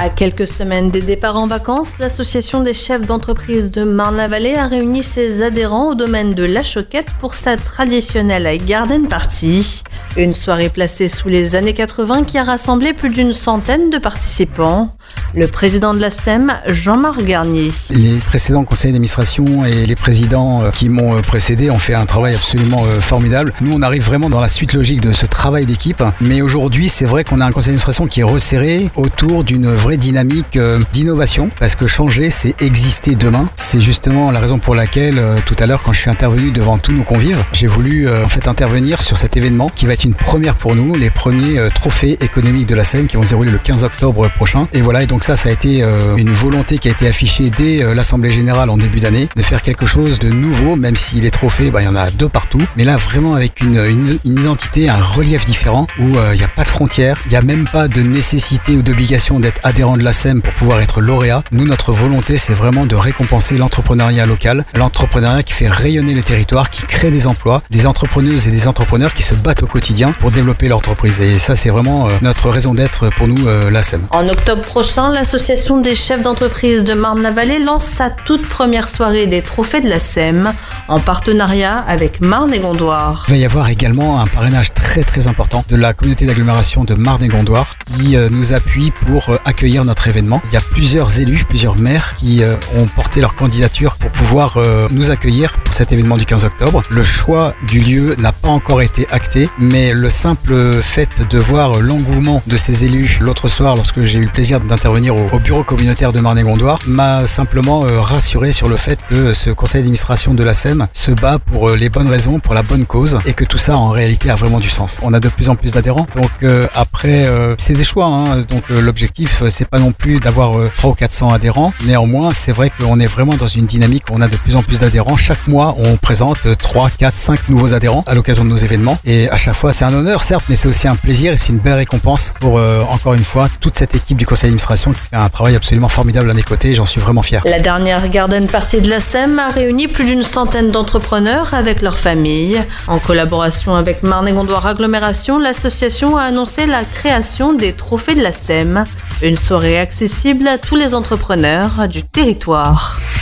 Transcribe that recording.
À quelques semaines des départs en vacances, l'association des chefs d'entreprise de Marne-la-Vallée a réuni ses adhérents au domaine de La Choquette pour sa traditionnelle Garden Party. Une soirée placée sous les années 80 qui a rassemblé plus d'une centaine de participants. Le président de la SEM, Jean-Marc Garnier. Les précédents conseils d'administration et les présidents qui m'ont précédé ont fait un travail absolument formidable. Nous, on arrive vraiment dans la suite logique de ce travail d'équipe. Mais aujourd'hui, c'est vrai qu'on a un conseil d'administration qui est resserré autour d'une vraie dynamique d'innovation. Parce que changer, c'est exister demain. C'est justement la raison pour laquelle, tout à l'heure, quand je suis intervenu devant tous nos convives, j'ai voulu intervenir sur cet événement qui va être une première pour nous, les premiers trophées économiques de la SEM qui vont se dérouler le 15 octobre prochain. Et voilà, et donc ça a été une volonté qui a été affichée dès l'Assemblée Générale en début d'année, de faire quelque chose de nouveau, même si les trophées, il y en a 2 partout. Mais là, vraiment avec une identité, un relief différent, où il n'y a pas de frontières, il n'y a même pas de nécessité ou d'obligation d'être adhérent de la SEM pour pouvoir être lauréat. Nous, notre volonté, c'est vraiment de récompenser l'entrepreneuriat local, l'entrepreneuriat qui fait rayonner le territoire, qui crée des emplois, des entrepreneuses et des entrepreneurs qui se battent au quotidien pour développer leur entreprise. Et ça, c'est vraiment notre raison d'être pour nous, la SEM. En octobre prochain, l'association des chefs d'entreprise de Marne-la-Vallée lance sa toute première soirée des trophées de la SEM en partenariat avec Marne et Gondoire. Il va y avoir également un parrainage très très important de la communauté d'agglomération de Marne et Gondoire qui nous appuie pour accueillir notre événement. Il y a plusieurs élus, plusieurs maires qui ont porté leur candidature pour pouvoir nous accueillir pour cet événement du 15 octobre. Le choix du lieu n'a pas encore été acté, mais le simple fait de voir l'engouement de ces élus l'autre soir lorsque j'ai eu le plaisir d'intervenir au bureau communautaire de Marne et Gondoire m'a simplement rassuré sur le fait que ce conseil d'administration de la SEM se bat pour les bonnes raisons, pour la bonne cause et que tout ça en réalité a vraiment du sens. On a de plus en plus d'adhérents, donc après c'est des choix, donc l'objectif c'est pas non plus d'avoir 300 ou 400 adhérents, néanmoins c'est vrai qu'on est vraiment dans une dynamique où on a de plus en plus d'adhérents. Chaque mois on présente 3, 4, 5 nouveaux adhérents à l'occasion de nos événements et à chaque fois c'est un honneur certes, mais c'est aussi un plaisir et c'est une belle récompense pour encore une fois toute cette équipe du conseil d'administration qui fait un travail absolument formidable à mes côtés et j'en suis vraiment fier. La dernière Garden Party de la SEM a réuni plus d'une centaine d'entrepreneurs avec leurs familles. En collaboration avec Marne et Gondoire Agglomération, l'association a annoncé la création des trophées de la SEM, une soirée accessible à tous les entrepreneurs du territoire.